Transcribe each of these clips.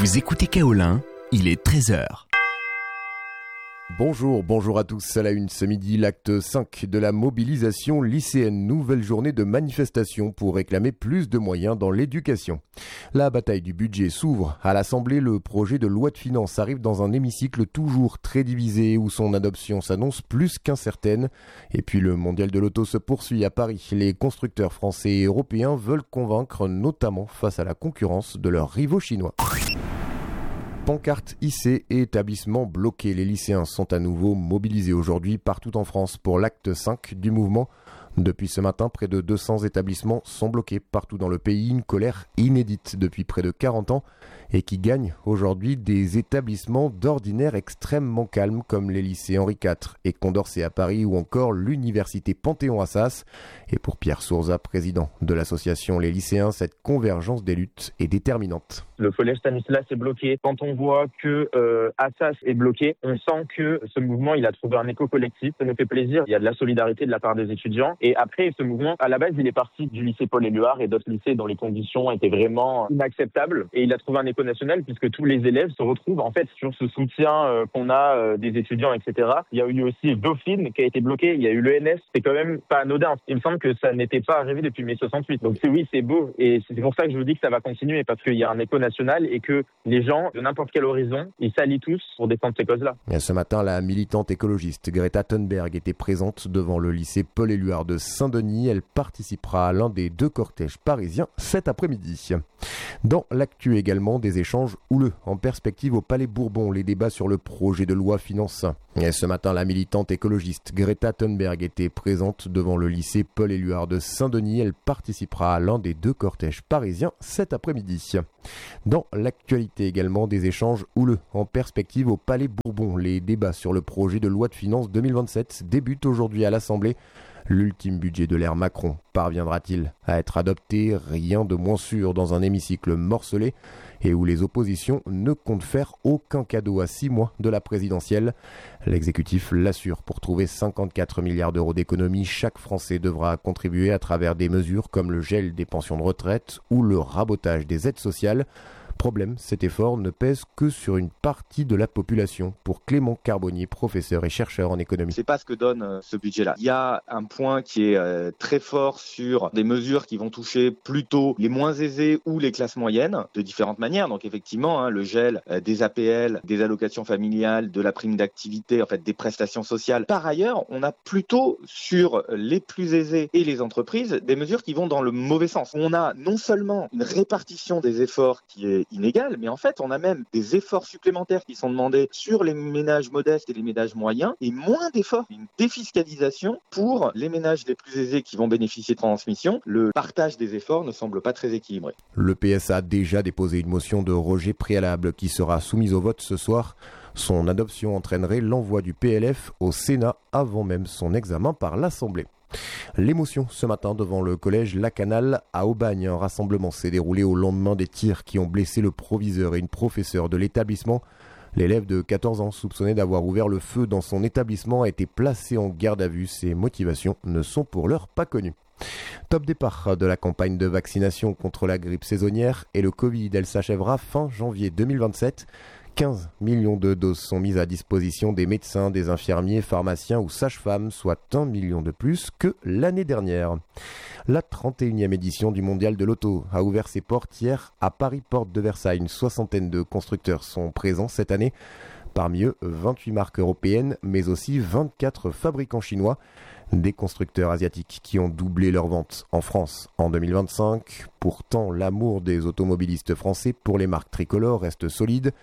Vous écoutez Kaolin, il est 13h. Bonjour à tous. À la une ce midi, l'acte 5 de la mobilisation lycéenne. Nouvelle journée de manifestation pour réclamer plus de moyens dans l'éducation. La bataille du budget s'ouvre. À l'Assemblée, le projet de loi de finances arrive dans un hémicycle toujours très divisé où son adoption s'annonce plus qu'incertaine. Et puis le mondial de l'auto se poursuit à Paris. Les constructeurs français et européens veulent convaincre, notamment face à la concurrence de leurs rivaux chinois. Pancartes hissées et établissements bloqués. Les lycéens sont à nouveau mobilisés aujourd'hui partout en France pour l'acte 5 du mouvement. Depuis ce matin, près de 200 établissements sont bloqués partout dans le pays. Une colère inédite depuis près de 40 ans et qui gagne aujourd'hui des établissements d'ordinaire extrêmement calmes comme les lycées Henri IV et Condorcet à Paris ou encore l'université Panthéon-Assas. Et pour Pierre Sourza, président de l'association Les Lycéens, cette convergence des luttes est déterminante. Le collège Stanislas est bloqué. Quand on voit que Assas est bloqué, on sent que ce mouvement il a trouvé un écho collectif. Ça nous fait plaisir. Il y a de la solidarité de la part des étudiants. Et après, ce mouvement, à la base, il est parti du lycée Paul-Éluard et d'autres lycées dont les conditions étaient vraiment inacceptables. Et il a trouvé un écho national puisque tous les élèves se retrouvent en fait sur ce soutien qu'on a des étudiants, etc. Il y a eu aussi Dauphine qui a été bloqué. Il y a eu l'ENS. C'est quand même pas anodin. Il me semble que ça n'était pas arrivé depuis mai 68. Donc c'est beau. Et c'est pour ça que je vous dis que ça va continuer parce qu'il y a un écho national et que les gens de n'importe quel horizon, ils s'allient tous pour défendre ces causes-là. Et ce matin, la militante écologiste Greta Thunberg était présente devant le lycée Paul-Éluard de Saint-Denis. Elle participera à l'un des 2 cortèges parisiens cet après-midi. Dans l'actu également, des échanges houleux en perspective au Palais Bourbon, les débats sur le projet de loi finance. Et ce matin, la militante écologiste Greta Thunberg était présente devant le lycée Paul-Éluard de Saint-Denis. Elle participera à l'un des 2 cortèges parisiens cet après-midi. Dans l'actualité également, des échanges houleux en perspective au Palais Bourbon. Les débats sur le projet de loi de finances 2027 débutent aujourd'hui à l'Assemblée. L'ultime budget de l'ère Macron parviendra-t-il à être adopté? Rien de moins sûr dans un hémicycle morcelé et où les oppositions ne comptent faire aucun cadeau à 6 mois de la présidentielle. L'exécutif l'assure, pour trouver 54 milliards d'euros d'économies, chaque Français devra contribuer à travers des mesures comme le gel des pensions de retraite ou le rabotage des aides sociales. Problème, cet effort ne pèse que sur une partie de la population. Pour Clément Carbonnier, professeur et chercheur en économie. C'est pas ce que donne ce budget-là. Il y a un point qui est très fort sur des mesures qui vont toucher plutôt les moins aisés ou les classes moyennes de différentes manières. Donc effectivement, le gel des APL, des allocations familiales, de la prime d'activité, en fait des prestations sociales. Par ailleurs, on a plutôt sur les plus aisés et les entreprises des mesures qui vont dans le mauvais sens. On a non seulement une répartition des efforts qui est inégale, mais en fait, on a même des efforts supplémentaires qui sont demandés sur les ménages modestes et les ménages moyens, et moins d'efforts, une défiscalisation pour les ménages les plus aisés qui vont bénéficier de transmission. Le partage des efforts ne semble pas très équilibré. Le PS a déjà déposé une motion de rejet préalable qui sera soumise au vote ce soir. Son adoption entraînerait l'envoi du PLF au Sénat avant même son examen par l'Assemblée. L'émotion ce matin devant le collège Lacanal à Aubagne. Un rassemblement s'est déroulé au lendemain des tirs qui ont blessé le proviseur et une professeure de l'établissement. L'élève de 14 ans soupçonné d'avoir ouvert le feu dans son établissement a été placé en garde à vue. Ses motivations ne sont pour l'heure pas connues. Top départ de la campagne de vaccination contre la grippe saisonnière et le Covid. Elle s'achèvera fin janvier 2027. 15 millions de doses sont mises à disposition des médecins, des infirmiers, pharmaciens ou sages-femmes, soit 1 million de plus que l'année dernière. La 31e édition du mondial de l'auto a ouvert ses portes hier à Paris, porte de Versailles. Une soixantaine de constructeurs sont présents cette année. Parmi eux, 28 marques européennes, mais aussi 24 fabricants chinois. Des constructeurs asiatiques qui ont doublé leurs ventes en France en 2025. Pourtant, l'amour des automobilistes français pour les marques tricolores reste solide.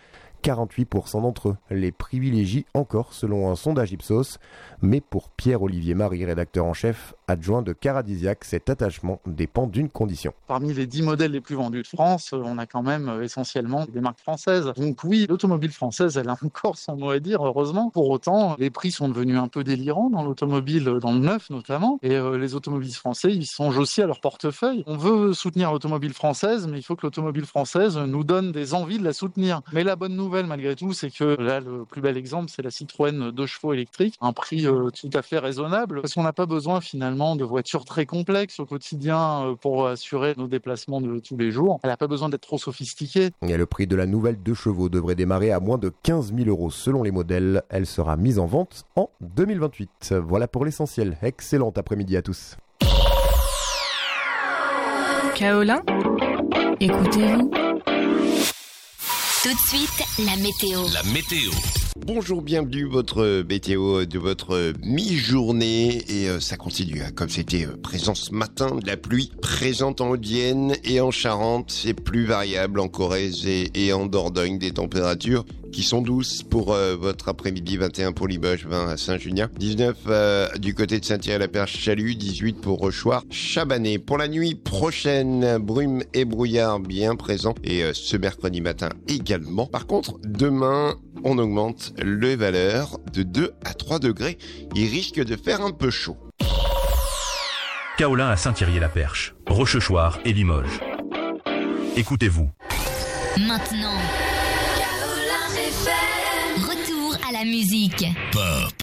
48% d'entre eux les privilégient encore selon un sondage Ipsos. Mais pour Pierre-Olivier Marie, rédacteur en chef adjoint de Caradisiac, cet attachement dépend d'une condition. Parmi les 10 modèles les plus vendus de France, on a quand même essentiellement des marques françaises. Donc oui, l'automobile française, elle a encore son mot à dire, heureusement. Pour autant, les prix sont devenus un peu délirants dans l'automobile, dans le neuf notamment. Et les automobilistes français, ils songent aussi à leur portefeuille. On veut soutenir l'automobile française, mais il faut que l'automobile française nous donne des envies de la soutenir. Mais la bonne nouvelle, malgré tout, c'est que là, le plus bel exemple, c'est la Citroën 2 chevaux électrique. Un prix tout à fait raisonnable, parce qu'on n'a pas besoin finalement spécialement de voitures très complexes au quotidien pour assurer nos déplacements de tous les jours. Elle n'a pas besoin d'être trop sophistiquée. Et le prix de la nouvelle 2 chevaux devrait démarrer à moins de 15 000 € selon les modèles. Elle sera mise en vente en 2028. Voilà pour l'essentiel. Excellent après-midi à tous. Kaolin, écoutez-vous. Tout de suite, la météo. La météo. Bonjour, bienvenue, votre météo de votre mi-journée et ça continue comme c'était présent ce matin, de la pluie présente en Haute-Vienne et en Charente, c'est plus variable en Corrèze et en Dordogne, des températures qui sont douces pour votre après-midi, 21 pour Limoges, 20 à Saint-Junien, 19 du côté de Saint-Thierry-la-Perche-Chalut, 18 pour Rochoir, Chabanais. Pour la nuit prochaine, brume et brouillard bien présents et ce mercredi matin également. Par contre, demain, on augmente les valeurs de 2 à 3 degrés. Il risque de faire un peu chaud. Kaolin à Saint-Thierry-la-Perche, Rochechouart et Limoges. Écoutez-vous. Maintenant, retour à la musique. Pop.